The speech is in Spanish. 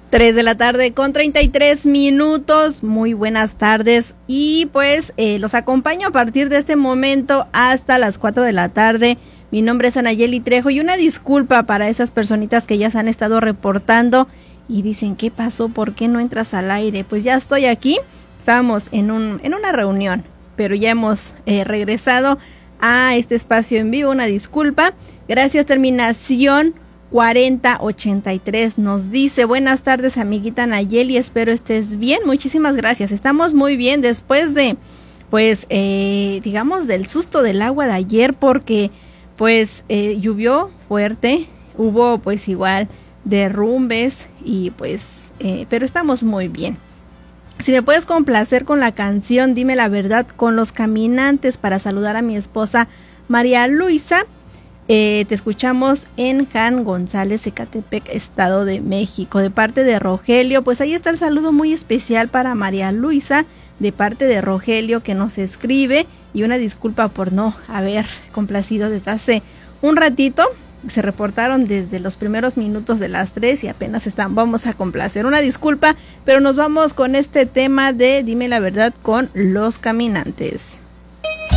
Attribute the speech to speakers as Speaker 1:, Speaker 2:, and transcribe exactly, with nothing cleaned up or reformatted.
Speaker 1: Tres de la tarde con treinta y tres minutos, muy buenas tardes y pues eh, los acompaño a partir de este momento hasta las cuatro de la tarde. Mi nombre es Anayeli Trejo y una disculpa para esas personitas que ya se han estado reportando y dicen, ¿qué pasó? ¿Por qué no entras al aire? Pues ya estoy aquí, estábamos en, un, en una reunión, pero ya hemos eh, regresado a este espacio en vivo, una disculpa. Gracias, terminación cuarenta ochenta y tres nos dice, buenas tardes amiguita Nayeli, espero estés bien, muchísimas gracias, estamos muy bien después de, pues, eh, digamos del susto del agua de ayer, porque pues eh, llovió fuerte, hubo pues igual derrumbes y pues, eh, pero estamos muy bien. Si me puedes complacer con la canción Dime la Verdad con Los Caminantes para saludar a mi esposa María Luisa. Eh, te escuchamos en Jan González, Ecatepec, Estado de México, de parte de Rogelio. Pues ahí está el saludo muy especial para María Luisa, de parte de Rogelio, que nos escribe, y una disculpa por no haber complacido desde hace un ratito. Se reportaron desde los primeros minutos de las tres y apenas están, vamos a complacer. Una disculpa, pero nos vamos con este tema de Dime la Verdad con Los Caminantes.